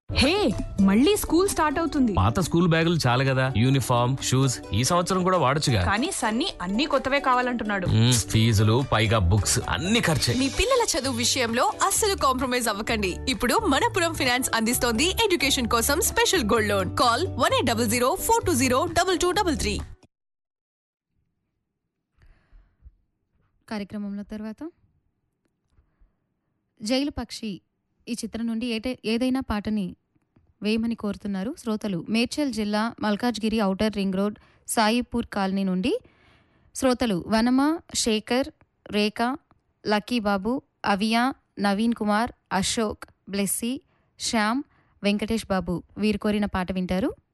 హే, మళ్ళీ school start అవుతుంది. పాత స్కూల్ బ్యాగులు చాలు కదా, యూనిఫామ్ షూస్ ఈ సంవత్సరం కూడా వాడొచ్చుగా. కానీ సన్నీ అన్ని కొత్తవే కావాలంటున్నాడు. ఫీజులు పైగా బుక్స్ అన్ని ఖర్చే. మీ పిల్లల చదువు విషయంలో అస్సలు కాంప్రమైజ్ అవ్వకండి. ఇప్పుడు మనపురం ఫైనాన్స్ అందిస్తోంది ఎడ్యుకేషన్ కోసం స్పెషల్ గోల్డ్ లోన్. కాల్ 1800 420 2233. కార్యక్రమంలో తర్వాత జైలు పక్షి ఈ చిత్రం నుండి ఏదైనా పాటని వేయమని కోరుతున్నారు శ్రోతలు. మేడ్చల్ జిల్లా Malkajgiri outer ring road Saipur colony నుండి శ్రోతలు వనమ, శేఖర్, రేఖ, లక్కీబాబు, అవియా, నవీన్ కుమార్, అశోక్, బ్లెస్సీ, శ్యామ్, వెంకటేష్ బాబు వీరు కోరిన పాట వింటారు.